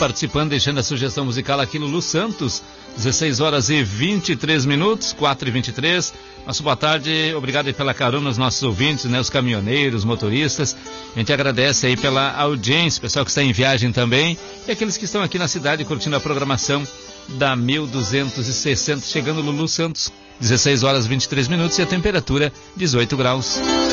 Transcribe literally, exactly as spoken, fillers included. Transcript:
participando, deixando a sugestão musical aqui, Lulu Santos, dezesseis horas e vinte e três minutos, quatro e vinte e três. Nosso boa tarde, obrigado aí pela carona aos nossos ouvintes, né, os caminhoneiros, motoristas. A gente agradece aí pela audiência, pessoal que está em viagem também, e aqueles que estão aqui na cidade curtindo a programação da mil duzentos e sessenta, chegando Lulu Santos, dezesseis horas e vinte e três minutos e a temperatura dezoito graus.